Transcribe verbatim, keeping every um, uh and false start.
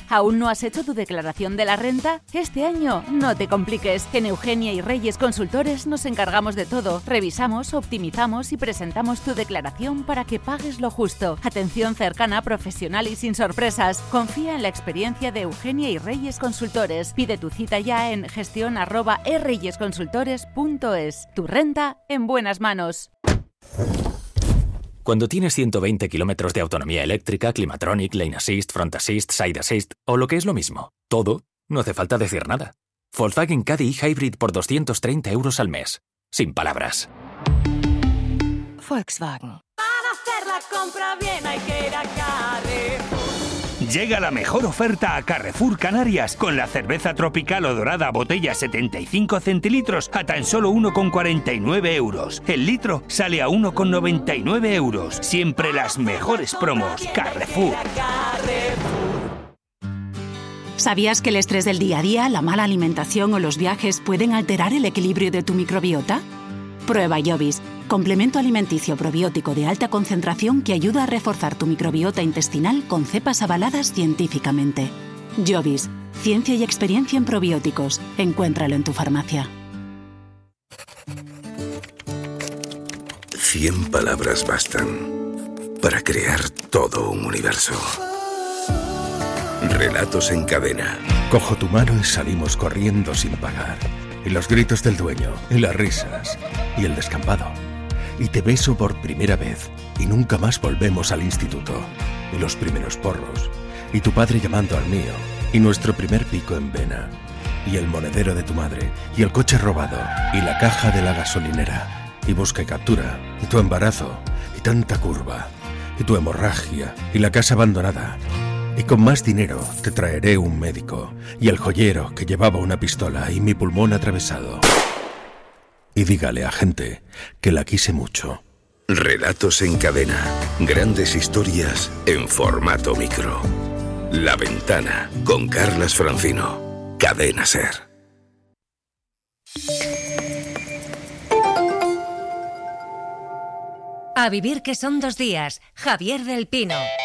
¿Aún no has hecho tu declaración de la renta? Este año no te compliques. En Eugenia y Reyes Consultores nos encargamos de todo. Revisamos, optimizamos y presentamos tu declaración para que pagues lo justo. Atención cercana, profesional y sin sorpresas. Confía en la experiencia de Eugenia y Reyes Consultores. Pide tu cita ya en gestión arroba e reyes consultores punto es. Tu renta en buenas manos. Cuando tienes ciento veinte kilómetros de autonomía eléctrica, Climatronic, Lane Assist, Front Assist, Side Assist o lo que es lo mismo, todo, no hace falta decir nada. Volkswagen Caddy Hybrid por doscientos treinta euros al mes. Sin palabras. Volkswagen. Para hacer la compra bien hay que ir a Carrefour. Llega la mejor oferta a Carrefour Canarias con la cerveza tropical o dorada botella setenta y cinco centilitros a tan solo uno con cuarenta y nueve euros. El litro sale a uno con noventa y nueve euros. Siempre las mejores promos. Carrefour. ¿Sabías que el estrés del día a día, la mala alimentación o los viajes pueden alterar el equilibrio de tu microbiota? Prueba Jovis, complemento alimenticio probiótico de alta concentración que ayuda a reforzar tu microbiota intestinal con cepas avaladas científicamente. Jovis, ciencia y experiencia en probióticos. Encuéntralo en tu farmacia. Cien palabras bastan para crear todo un universo. Relatos en cadena. Cojo tu mano y salimos corriendo sin pagar. Y los gritos del dueño, y las risas, y el descampado. Y te beso por primera vez, y nunca más volvemos al instituto. Y los primeros porros, y tu padre llamando al mío, y nuestro primer pico en vena. Y el monedero de tu madre, y el coche robado, y la caja de la gasolinera. Y busca y captura, y tu embarazo, y tanta curva, y tu hemorragia, y la casa abandonada. Y con más dinero te traeré un médico y el joyero que llevaba una pistola y mi pulmón atravesado. Y dígale a gente que la quise mucho. Relatos en cadena. Grandes historias en formato micro. La Ventana con Carlas Francino. Cadena Ser. A vivir que son dos días. Javier del Pino.